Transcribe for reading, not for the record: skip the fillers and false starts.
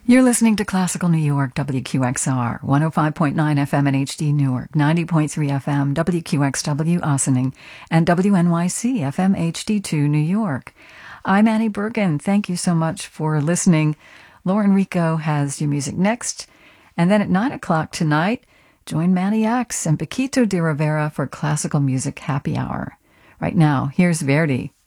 You're listening to Classical New York, WQXR, 105.9 FM in HD Newark, 90.3 FM, WQXW Ossining, and WNYC FM HD2 New York. I'm Annie Bergen. Thank you so much for listening. Lauren Rico has your music next. And then at 9 o'clock tonight, join Manny Axe and Paquito de Rivera for Classical Music Happy Hour. Right now, here's Verdi.